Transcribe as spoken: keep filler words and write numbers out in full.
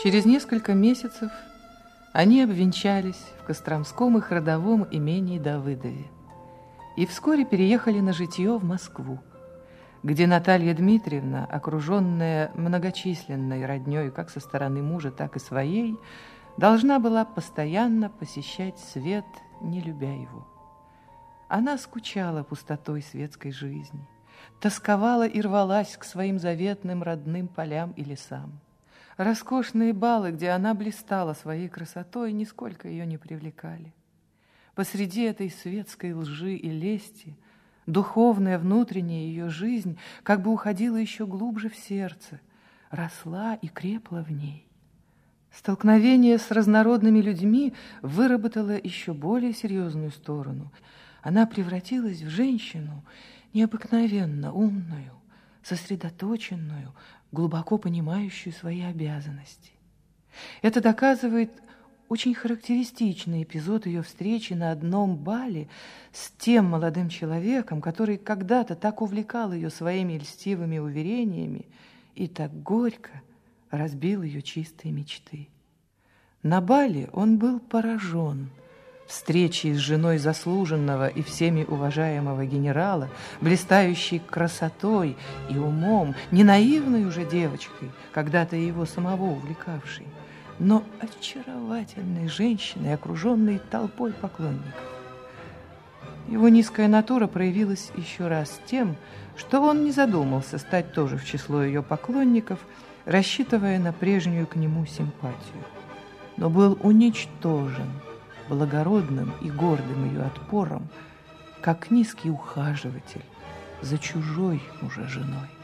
Через несколько месяцев они обвенчались в Костромском их родовом имении Давыдове и вскоре переехали на житье в Москву, где Наталья Дмитриевна, окруженная многочисленной родней как со стороны мужа, так и своей, должна была постоянно посещать свет, не любя его. Она скучала пустотой светской жизни, тосковала и рвалась к своим заветным родным полям и лесам. Роскошные балы, где она блистала своей красотой, нисколько ее не привлекали. Посреди этой светской лжи и лести духовная внутренняя ее жизнь как бы уходила еще глубже в сердце, росла и крепла в ней. Столкновение с разнородными людьми выработало еще более серьезную сторону. Она превратилась в женщину необыкновенно умную, сосредоточенную, глубоко понимающую свои обязанности. Это доказывает очень характеристичный эпизод ее встречи на одном бале с тем молодым человеком, который когда-то так увлекал ее своими льстивыми уверениями и так горько разбил ее чистые мечты. На бале он был поражен встречей с женой заслуженного и всеми уважаемого генерала, блистающей красотой и умом, не наивной уже девочкой, когда-то его самого увлекавшей, но очаровательной женщиной, окруженной толпой поклонников. Его низкая натура проявилась еще раз тем, что он не задумался стать тоже в число ее поклонников, рассчитывая на прежнюю к нему симпатию, но был уничтожен благородным и гордым ее отпором, как низкий ухаживатель за чужой уже женой.